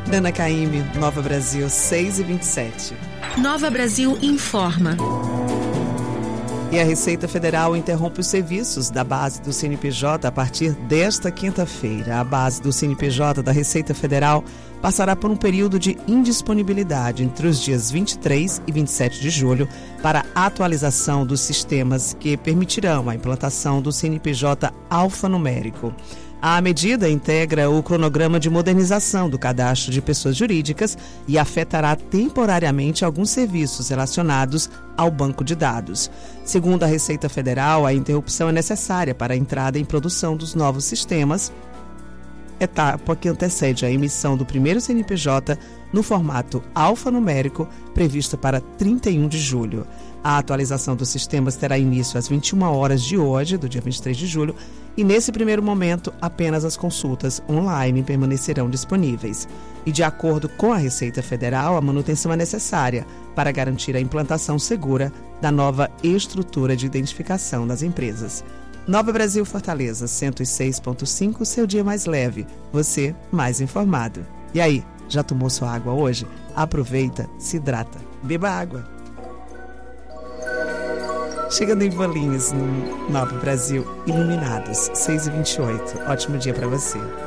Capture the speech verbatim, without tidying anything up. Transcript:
Dana Caymmi, Nova Brasil, seis e vinte e sete. Nova Brasil informa. E a Receita Federal interrompe os serviços da base do C N P J a partir desta quinta-feira. A base do C N P J da Receita Federal passará por um período de indisponibilidade entre os dias vinte e três e vinte e sete de julho para a atualização dos sistemas que permitirão a implantação do C N P J alfanumérico. A medida integra o cronograma de modernização do cadastro de pessoas jurídicas e afetará temporariamente alguns serviços relacionados ao banco de dados. Segundo a Receita Federal, a interrupção é necessária para a entrada em produção dos novos sistemas, etapa que antecede a emissão do primeiro C N P J no formato alfanumérico, previsto para trinta e um de julho. A atualização dos sistemas terá início às vinte e uma horas de hoje, do dia vinte e três de julho, e nesse primeiro momento apenas as consultas online permanecerão disponíveis. E de acordo com a Receita Federal, a manutenção é necessária para garantir a implantação segura da nova estrutura de identificação das empresas. Nova Brasil Fortaleza, cento e seis ponto cinco, seu dia mais leve, você mais informado. E aí, já tomou sua água hoje? Aproveita, se hidrata, beba água. Chegando em Bolinhos, no Nova Brasil, iluminados, seis e vinte e oito. Ótimo dia para você.